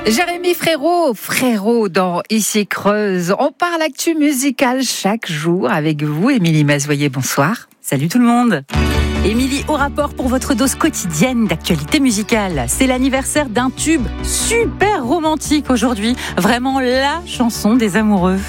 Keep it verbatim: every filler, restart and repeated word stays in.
Jérémy Frérot, Frérot dans Ici Creuse. On parle actu musicale chaque jour avec vous, Émilie Mazoyer. Bonsoir. Salut tout le monde. Émilie au rapport pour votre dose quotidienne d'actualité musicale. C'est l'anniversaire d'un tube super romantique aujourd'hui. Vraiment la chanson des amoureux.